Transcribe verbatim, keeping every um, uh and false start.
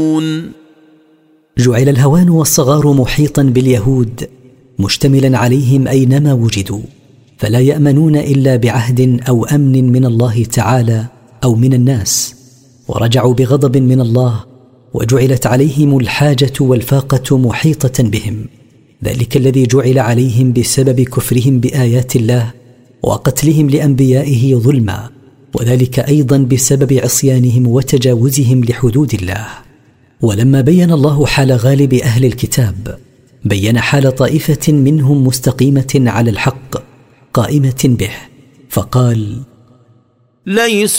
جعل الهوان والصغار محيطا باليهود مشتملا عليهم أينما وجدوا، فلا يأمنون إلا بعهد أو أمن من الله تعالى أو من الناس، ورجعوا بغضب من الله، وجعلت عليهم الحاجة والفاقة محيطة بهم، ذلك الذي جعل عليهم بسبب كفرهم بآيات الله وقتلهم لأنبيائه ظلما، وذلك أيضا بسبب عصيانهم وتجاوزهم لحدود الله. ولما بين الله حال غالب أهل الكتاب، بين حال طائفة منهم مستقيمة على الحق قائمة به، فقال: ليسوا